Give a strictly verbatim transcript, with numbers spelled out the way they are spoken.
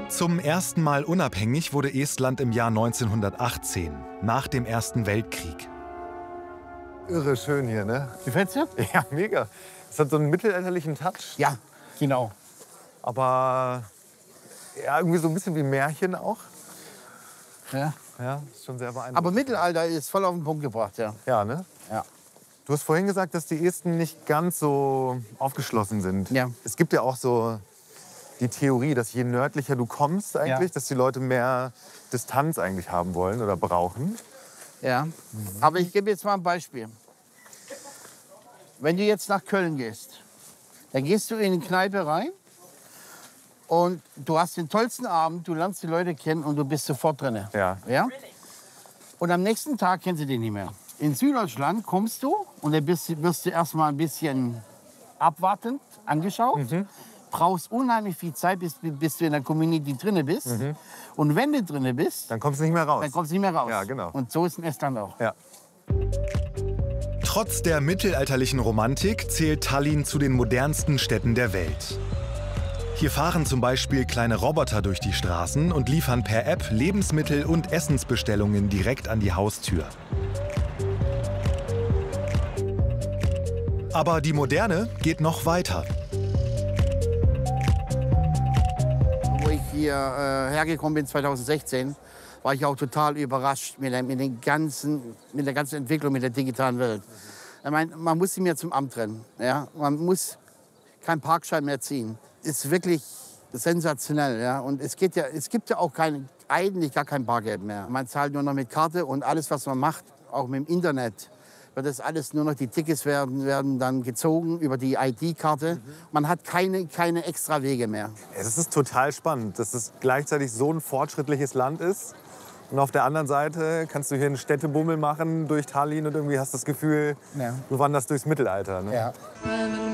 Zum ersten Mal unabhängig wurde Estland im Jahr neunzehnhundertachtzehn, nach dem Ersten Weltkrieg. Irre schön hier, ne? Gefällt's dir? Ja, mega. Es hat so einen mittelalterlichen Touch. Ja, genau. Aber ja, irgendwie so ein bisschen wie Märchen auch. Ja. Ja, ist schon sehr beeindruckend. Aber Mittelalter ist voll auf den Punkt gebracht, ja. Ja, ne? Ja. Du hast vorhin gesagt, dass die Esten nicht ganz so aufgeschlossen sind. Ja. Es gibt ja auch so die Theorie, dass je nördlicher du kommst eigentlich, Ja. dass die Leute mehr Distanz eigentlich haben wollen oder brauchen. Ja. Aber ich gebe jetzt mal ein Beispiel. Wenn du jetzt nach Köln gehst, dann gehst du in eine Kneipe rein und du hast den tollsten Abend, du lernst die Leute kennen und du bist sofort drin. Ja. Ja? Und am nächsten Tag kennst du den nicht mehr. In Süddeutschland kommst du und dann bist, wirst du erstmal ein bisschen abwartend angeschaut. Mhm. Brauchst unheimlich viel Zeit, bis, bis du in der Community drin bist. Mhm. Und wenn du drin bist, Dann kommst du nicht mehr raus. dann kommst du nicht mehr raus. Ja, genau. Und so ist in Estland auch. Ja. Trotz der mittelalterlichen Romantik zählt Tallinn zu den modernsten Städten der Welt. Hier fahren zum Beispiel kleine Roboter durch die Straßen und liefern per App Lebensmittel und Essensbestellungen direkt an die Haustür. Aber die Moderne geht noch weiter. Wo ich hier äh, hergekommen bin, zweitausendsechzehn, war ich auch total überrascht mit der, mit, den ganzen, mit der ganzen Entwicklung, mit der digitalen Welt. Ich meine, man muss sie mehr zum Amt rennen. Ja? Man muss keinen Parkschein mehr ziehen. Ist wirklich sensationell. Ja? Und es, geht ja, es gibt ja auch kein, eigentlich gar kein Bargeld mehr. Man zahlt nur noch mit Karte und alles, was man macht, auch mit dem Internet, wird das alles nur noch, die Tickets werden, werden dann gezogen über die I D-Karte. Mhm. Man hat keine, keine extra Wege mehr. Es ist total spannend, dass es gleichzeitig so ein fortschrittliches Land ist. Und auf der anderen Seite kannst du hier einen Städtebummel machen durch Tallinn und irgendwie hast das Gefühl, Ja. du wanderst durchs Mittelalter. Ne? Ja.